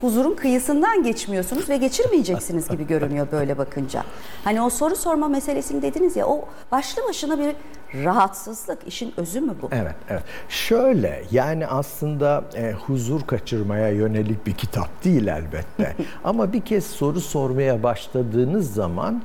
huzurun kıyısından geçmiyorsunuz ve geçirmeyeceksiniz gibi görünüyor böyle bakınca. Hani o soru sorma meselesini dediniz ya, o başlı başına bir rahatsızlık, işin özü mü bu? Evet, evet. Şöyle, yani aslında huzur kaçırmaya yönelik bir kitap değil elbette. Ama bir kez soru sormaya başladığınız zaman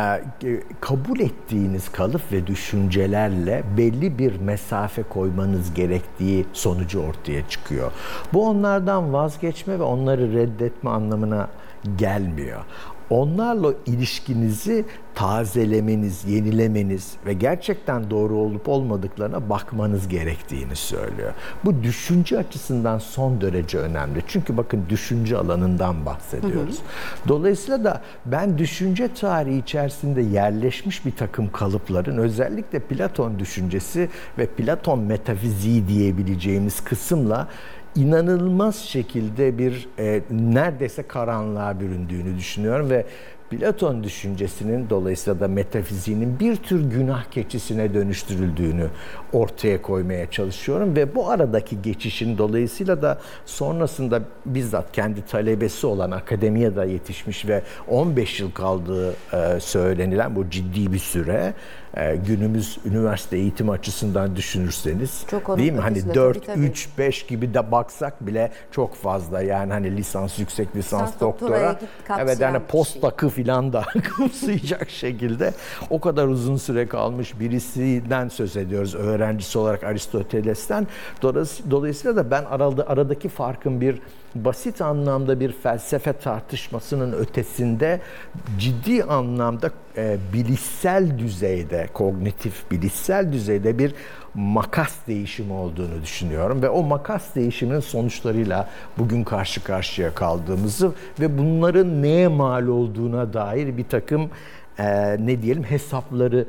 kabul ettiğiniz kalıp ve düşüncelerle belli bir mesafe koymanız gerektiği sonucu ortaya çıkıyor. Bu onlardan vazgeçme ve onları reddetme anlamına gelmiyor. Onlarla ilişkinizi tazelemeniz, yenilemeniz ve gerçekten doğru olup olmadıklarına bakmanız gerektiğini söylüyor. Bu düşünce açısından son derece önemli. Çünkü bakın, düşünce alanından bahsediyoruz. Dolayısıyla da ben düşünce tarihi içerisinde yerleşmiş bir takım kalıpların, özellikle Platon düşüncesi ve Platon metafiziği diyebileceğimiz kısımla inanılmaz şekilde bir neredeyse karanlığa büründüğünü düşünüyorum ve Platon düşüncesinin, dolayısıyla da metafiziğinin bir tür günah keçisine dönüştürüldüğünü ortaya koymaya çalışıyorum ve bu aradaki geçişin, dolayısıyla da sonrasında bizzat kendi talebesi olan, akademiye da yetişmiş ve 15 yıl kaldığı söylenilen bu ciddi bir süre, günümüz üniversite eğitimi açısından düşünürseniz, değil mi? Hani 4, tabii. 3, 5 gibi de baksak bile çok fazla. Yani hani lisans, yüksek lisans, doktora, evet, yani postdoc'ı filan da kapsayacak şekilde o kadar uzun süre kalmış birisinden söz ediyoruz, öğrencisi olarak Aristoteles'ten. Dolayısıyla da ben aradaki farkın bir basit anlamda bir felsefe tartışmasının ötesinde ciddi anlamda bilişsel düzeyde, kognitif bilişsel düzeyde bir makas değişimi olduğunu düşünüyorum ve o makas değişiminin sonuçlarıyla bugün karşı karşıya kaldığımızı ve bunların neye mal olduğuna dair bir takım ne diyelim hesapları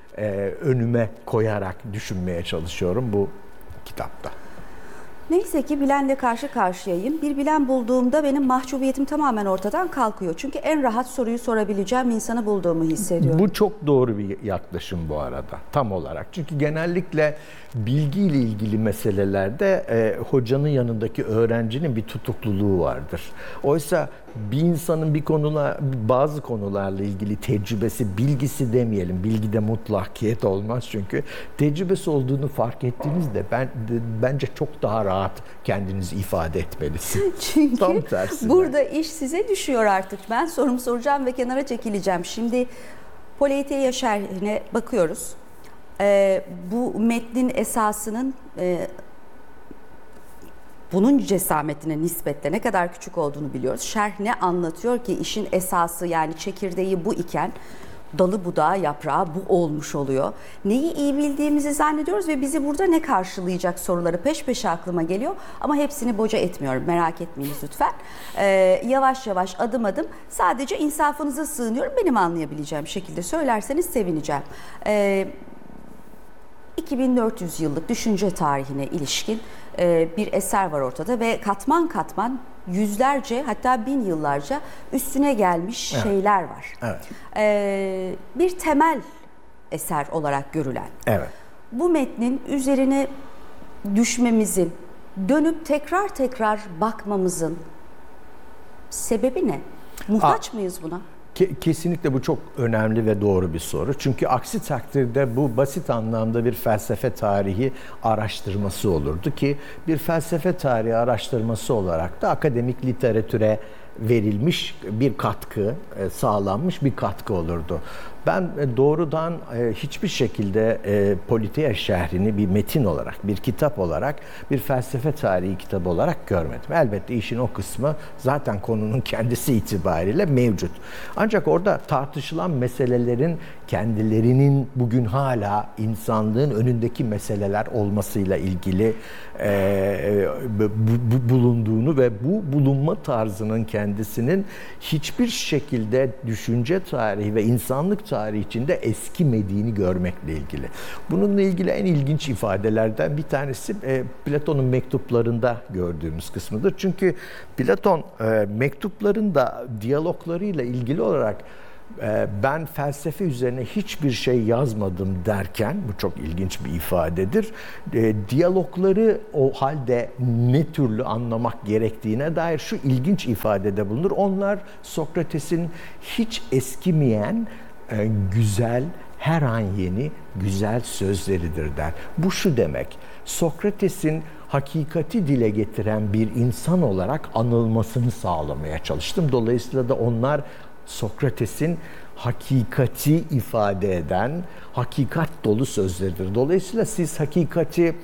önüme koyarak düşünmeye çalışıyorum bu kitapta. Neyse ki bilenle karşı karşıyayım. Bir bilen bulduğumda benim mahcubiyetim tamamen ortadan kalkıyor. Çünkü en rahat soruyu sorabileceğim insanı bulduğumu hissediyorum. Bu çok doğru bir yaklaşım bu arada, tam olarak. Çünkü genellikle bilgiyle ilgili meselelerde hocanın yanındaki öğrencinin bir tutukluluğu vardır. Oysa bir insanın bazı konularla ilgili tecrübesi, bilgisi demeyelim, bilgide mutlakiyet olmaz çünkü tecrübesi olduğunu fark ettiğinizde bence çok daha rahat kendinizi ifade etmelisiniz. Çünkü tam tersine. Burada iş size düşüyor artık. Ben sorumu soracağım ve kenara çekileceğim. Şimdi Politeia şerhine bakıyoruz. Bu metnin esasının bunun cesametine nispetle ne kadar küçük olduğunu biliyoruz. Şerh ne anlatıyor ki işin esası, yani çekirdeği bu iken dalı budağı yaprağı bu olmuş oluyor. Neyi iyi bildiğimizi zannediyoruz ve bizi burada ne karşılayacak soruları peş peşe aklıma geliyor. Ama hepsini boca etmiyorum, merak etmeyiniz lütfen. Yavaş yavaş, adım adım, sadece insafınıza sığınıyorum. Benim anlayabileceğim şekilde söylerseniz sevineceğim. 2400 yıllık düşünce tarihine ilişkin bir eser var ortada ve katman katman yüzlerce, hatta 1000 yıllarca üstüne gelmiş şeyler var. Evet. Bir temel eser olarak görülen. Evet. Bu metnin üzerine düşmemizin, dönüp tekrar tekrar bakmamızın sebebi ne? Muhtaç mıyız buna? Kesinlikle bu çok önemli ve doğru bir soru. Çünkü aksi takdirde bu basit anlamda bir felsefe tarihi araştırması olurdu ki bir felsefe tarihi araştırması olarak da akademik literatüre verilmiş bir katkı, sağlanmış bir katkı olurdu. Ben doğrudan hiçbir şekilde Politeia şerhini bir metin olarak, bir kitap olarak, bir felsefe tarihi kitabı olarak görmedim. Elbette işin o kısmı zaten konunun kendisi itibariyle mevcut. Ancak orada tartışılan meselelerin kendilerinin bugün hala insanlığın önündeki meseleler olmasıyla ilgili bulunduğunu ve bu bulunma tarzının kendisinin hiçbir şekilde düşünce tarihi ve insanlık tarihi içinde eskimediğini görmekle ilgili. Bununla ilgili en ilginç ifadelerden bir tanesi Platon'un mektuplarında gördüğümüz kısmıdır. Çünkü Platon mektuplarında diyaloglarıyla ilgili olarak ben felsefe üzerine hiçbir şey yazmadım derken, bu çok ilginç bir ifadedir. Diyalogları o halde ne türlü anlamak gerektiğine dair şu ilginç ifadede bulunur. Onlar Sokrates'in hiç eskimeyen, güzel, her an yeni, güzel sözleridir der. Bu şu demek: Sokrates'in hakikati dile getiren bir insan olarak anılmasını sağlamaya çalıştım. Dolayısıyla da onlar Sokrates'in hakikati ifade eden, hakikat dolu sözleridir. Dolayısıyla siz hakikati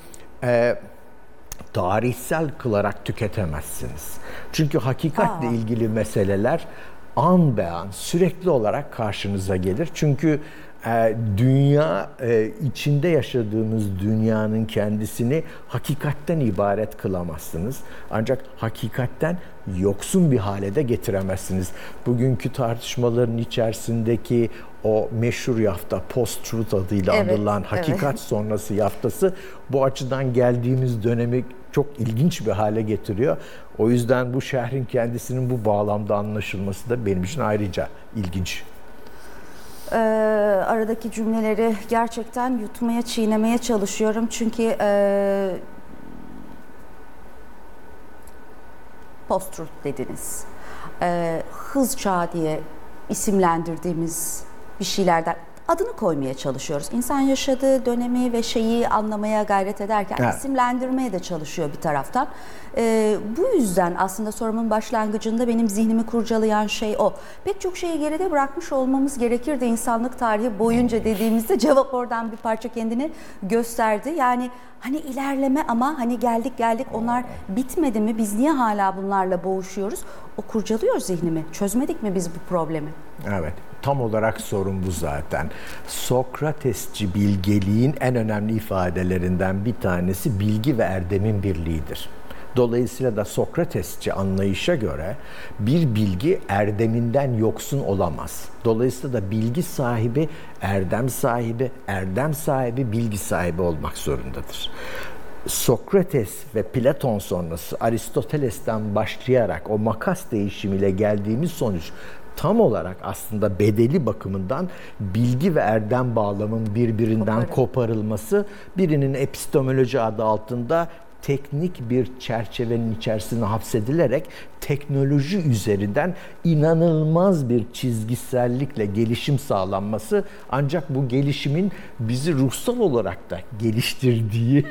tarihsel kılarak tüketemezsiniz. Çünkü hakikatle ilgili meseleler an be an sürekli olarak karşınıza gelir. Çünkü dünya, içinde yaşadığınız dünyanın kendisini hakikatten ibaret kılamazsınız. Ancak hakikatten yoksun bir hale de getiremezsiniz. Bugünkü tartışmaların içerisindeki o meşhur yafta, post-truth adıyla anılan hakikat sonrası yaftası bu açıdan geldiğimiz dönemi çok ilginç bir hale getiriyor. O yüzden bu şerhin kendisinin bu bağlamda anlaşılması da benim için ayrıca ilginç. Aradaki cümleleri gerçekten yutmaya, çiğnemeye çalışıyorum. Çünkü post-truth dediniz. Hız çağı diye isimlendirdiğimiz bir şeylerden adını koymaya çalışıyoruz. İnsan yaşadığı dönemi ve şeyi anlamaya gayret ederken isimlendirmeye de çalışıyor bir taraftan. Bu yüzden aslında sorumun başlangıcında benim zihnimi kurcalayan şey o. Pek çok şeyi geride bırakmış olmamız gerekirdi insanlık tarihi boyunca dediğimizde cevap oradan bir parça kendini gösterdi. Yani hani ilerleme ama hani geldik onlar bitmedi mi? Biz niye hala bunlarla boğuşuyoruz? O kurcalıyor zihnimi. Çözmedik mi biz bu problemi? Evet. Tam olarak sorun bu zaten. Sokratesçi bilgeliğin en önemli ifadelerinden bir tanesi bilgi ve erdemin birliğidir. Dolayısıyla da Sokratesçi anlayışa göre bir bilgi erdeminden yoksun olamaz. Dolayısıyla da bilgi sahibi, erdem sahibi bilgi sahibi olmak zorundadır. Sokrates ve Platon sonrası Aristoteles'ten başlayarak o makas değişimiyle geldiğimiz sonuç tam olarak aslında bedeli bakımından bilgi ve erdem bağlamının birbirinden koparılması, birinin epistemoloji adı altında teknik bir çerçevenin içerisine hapsedilerek teknoloji üzerinden inanılmaz bir çizgisellikle gelişim sağlanması, ancak bu gelişimin bizi ruhsal olarak da geliştirdiği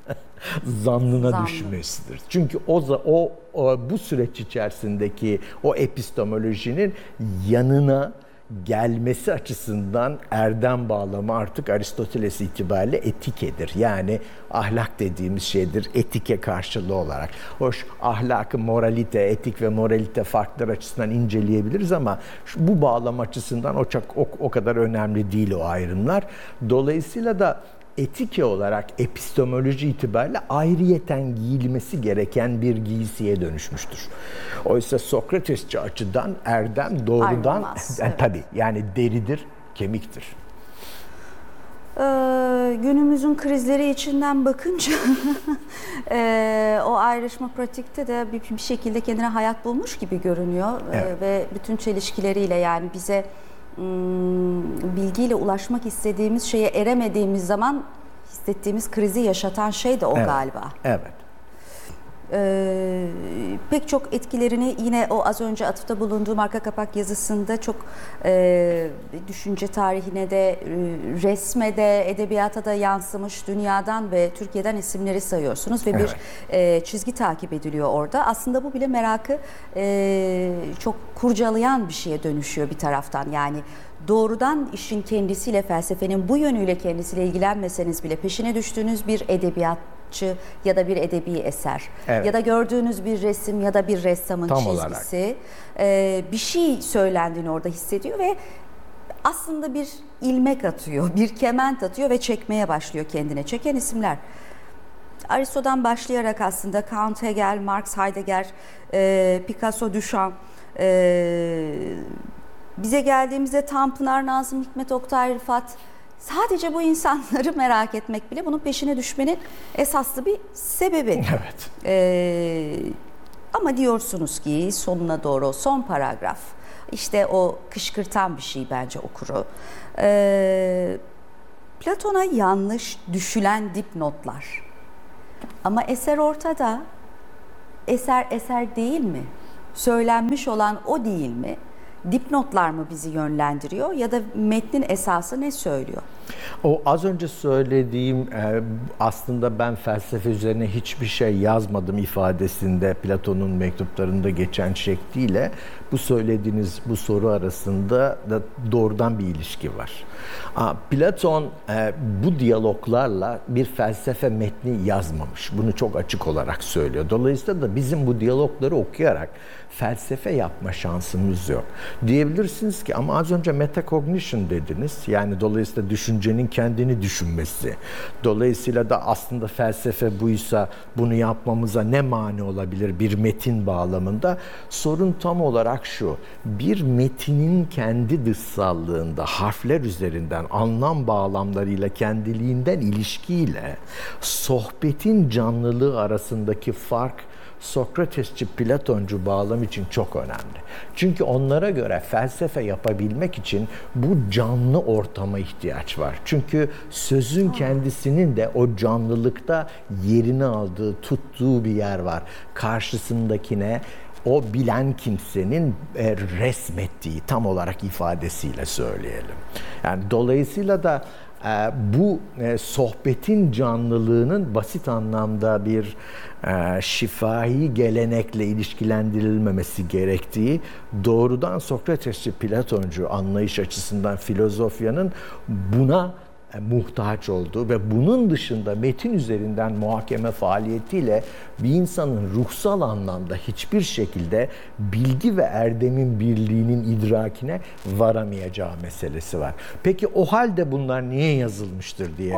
zannına düşmesidir. Çünkü o bu süreç içerisindeki o epistemolojinin yanına gelmesi açısından erdem bağlamı artık Aristoteles itibariyle etikedir. Yani ahlak dediğimiz şeydir etike karşılığı olarak. Hoş, ahlakı moralite, etik ve moralite farklar açısından inceleyebiliriz ama bu bağlam açısından o kadar önemli değil o ayrımlar. Dolayısıyla da etike olarak epistemoloji itibariyle ayrıyeten giyilmesi gereken bir giysiye dönüşmüştür. Oysa Sokratesçi açıdan erdem doğrudan tabii yani deridir, kemiktir. Günümüzün krizleri içinden bakınca o ayrışma pratikte de bir şekilde kendine hayat bulmuş gibi görünüyor. Ve bütün çelişkileriyle, yani bize bilgiyle ulaşmak istediğimiz şeye eremediğimiz zaman hissettiğimiz krizi yaşatan şey de o galiba. Evet. Pek çok etkilerini yine o az önce atıfta bulunduğum arka kapak yazısında çok düşünce tarihine de, resme de, edebiyata da yansımış dünyadan ve Türkiye'den isimleri sayıyorsunuz ve bir çizgi takip ediliyor orada. Aslında bu bile merakı çok kurcalayan bir şeye dönüşüyor bir taraftan. Yani doğrudan işin kendisiyle, felsefenin bu yönüyle kendisiyle ilgilenmeseniz bile peşine düştüğünüz bir edebiyatçı ya da bir edebi eser ya da gördüğünüz bir resim ya da bir ressamın çizgisi bir şey söylendiğini orada hissediyor ve aslında bir ilmek atıyor, bir kement atıyor ve çekmeye başlıyor kendine. Çeken isimler. Aristo'dan başlayarak aslında Kant, Hegel, Marx, Heidegger, Picasso, Duchamp, bize geldiğimizde Tanpınar, Nazım Hikmet, Oktay Rıfat, sadece bu insanları merak etmek bile bunun peşine düşmenin esaslı bir sebebi. Evet. Ama diyorsunuz ki sonuna doğru, son paragraf, İşte o kışkırtan bir şey bence okuru. Platon'a yanlış düşülen dipnotlar. Ama eser ortada. Eser değil mi? Söylenmiş olan o değil mi? Dipnotlar mı bizi yönlendiriyor ya da metnin esası ne söylüyor? O az önce söylediğim aslında ben felsefe üzerine hiçbir şey yazmadım ifadesinde Platon'un mektuplarında geçen şekliyle bu söylediğiniz bu soru arasında da doğrudan bir ilişki var. Platon bu diyaloglarla bir felsefe metni yazmamış. Bunu çok açık olarak söylüyor. Dolayısıyla da bizim bu diyalogları okuyarak felsefe yapma şansımız yok. Diyebilirsiniz ki ama az önce metacognition dediniz. Yani dolayısıyla düşüncenin kendini düşünmesi. Dolayısıyla da aslında felsefe buysa bunu yapmamıza ne mani olabilir bir metin bağlamında? Sorun tam olarak şu. Bir metinin kendi dışsallığında harfler üzerinden anlam bağlamlarıyla kendiliğinden ilişkiyle sohbetin canlılığı arasındaki fark Sokratesçi, Platoncu bağlam için çok önemli. Çünkü onlara göre felsefe yapabilmek için bu canlı ortama ihtiyaç var. Çünkü sözün kendisinin de o canlılıkta yerini aldığı, tuttuğu bir yer var. Karşısındakine o bilen kimsenin resmettiği tam olarak ifadesiyle söyleyelim. Yani dolayısıyla da bu sohbetin canlılığının basit anlamda bir şifahi gelenekle ilişkilendirilmemesi gerektiği doğrudan Sokratesçi Platoncu anlayış açısından filozofyanın buna muhtaç olduğu ve bunun dışında metin üzerinden muhakeme faaliyetiyle bir insanın ruhsal anlamda hiçbir şekilde bilgi ve erdemin birliğinin idrakine varamayacağı meselesi var. Peki o halde bunlar niye yazılmıştır diye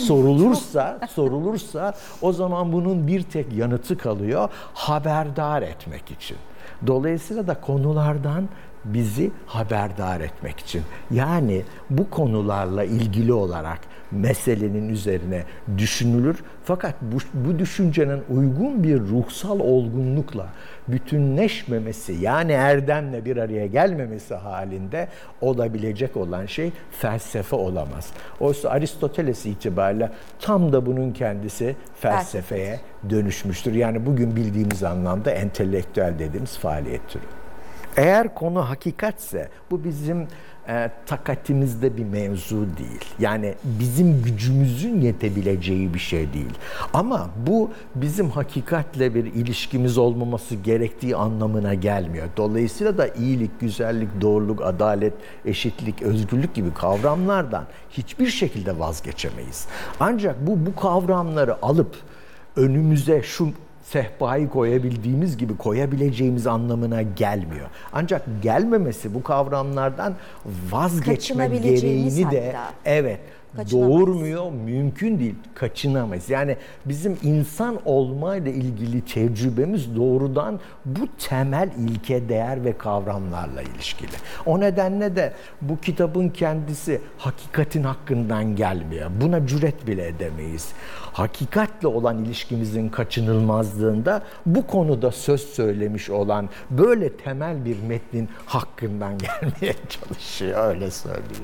sorulursa o zaman bunun bir tek yanıtı kalıyor: haberdar etmek için. Dolayısıyla da konulardan bizi haberdar etmek için. Yani bu konularla ilgili olarak meselenin üzerine düşünülür. Fakat bu düşüncenin uygun bir ruhsal olgunlukla bütünleşmemesi, yani erdemle bir araya gelmemesi halinde olabilecek olan şey felsefe olamaz. Oysa Aristoteles itibariyle tam da bunun kendisi felsefeye dönüşmüştür. Yani bugün bildiğimiz anlamda entelektüel dediğimiz faaliyet türü. Eğer konu hakikatse bu bizim takatimizde bir mevzu değil. Yani bizim gücümüzün yetebileceği bir şey değil. Ama bu bizim hakikatle bir ilişkimiz olmaması gerektiği anlamına gelmiyor. Dolayısıyla da iyilik, güzellik, doğruluk, adalet, eşitlik, özgürlük gibi kavramlardan hiçbir şekilde vazgeçemeyiz. Ancak bu kavramları alıp önümüze şu sehpayı koyabildiğimiz gibi koyabileceğimiz anlamına gelmiyor. Ancak gelmemesi bu kavramlardan vazgeçme gereğini de doğurmuyor, mümkün değil, kaçınamayız. Yani bizim insan olmayla ilgili tecrübemiz doğrudan bu temel ilke, değer ve kavramlarla ilişkili. O nedenle de bu kitabın kendisi hakikatin hakkından gelmiyor. Buna cüret bile edemeyiz. Hakikatle olan ilişkimizin kaçınılmazlığında bu konuda söz söylemiş olan böyle temel bir metnin hakkından gelmeye çalışıyor, öyle söyleyeyim.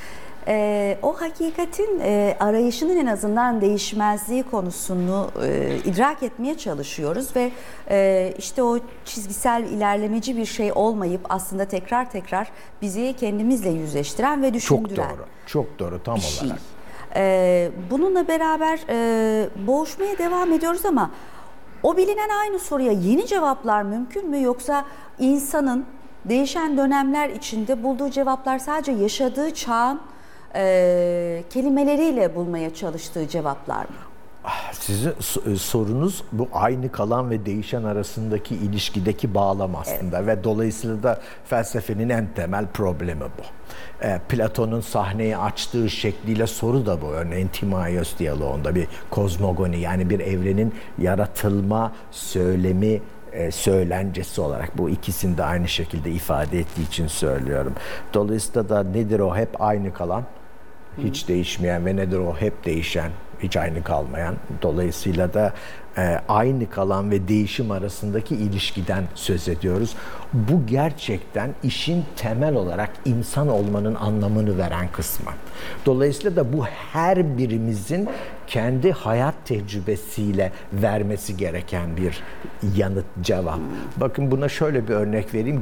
O hakikatin arayışının en azından değişmezliği konusunu idrak etmeye çalışıyoruz ve işte o çizgisel ilerlemeci bir şey olmayıp aslında tekrar bizi kendimizle yüzleştiren ve düşündüren. Çok doğru tam olarak. Bununla beraber boğuşmaya devam ediyoruz ama o bilinen aynı soruya yeni cevaplar mümkün mü, yoksa insanın değişen dönemler içinde bulduğu cevaplar sadece yaşadığı çağın kelimeleriyle bulmaya çalıştığı cevaplar mı? Sizin sorunuz bu aynı kalan ve değişen arasındaki ilişkideki bağlam aslında ve dolayısıyla da felsefenin en temel problemi bu. Platon'un sahneyi açtığı şekliyle soru da bu. Örneğin Timaios diyaloğunda bir kozmogoni, yani bir evrenin yaratılma söylemi, söylencesi olarak bu ikisini de aynı şekilde ifade ettiği için söylüyorum. Dolayısıyla da nedir o hep aynı kalan, hiç değişmeyen ve nedir o hep değişen, hiç aynı kalmayan. Dolayısıyla da aynı kalan ve değişim arasındaki ilişkiden söz ediyoruz. Bu gerçekten işin temel olarak insan olmanın anlamını veren kısmı. Dolayısıyla da bu her birimizin kendi hayat tecrübesiyle vermesi gereken bir yanıt, cevap. Bakın buna şöyle bir örnek vereyim.